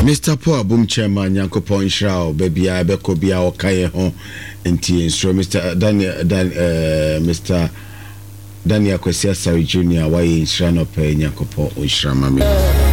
Mr. Paul Abum Chairman Yankopon Shrao baby I beko bia okaye ho enti ensro Mr. Daniel Kwesi Asari Junior why Inshrano pe Yankopon Onshrama me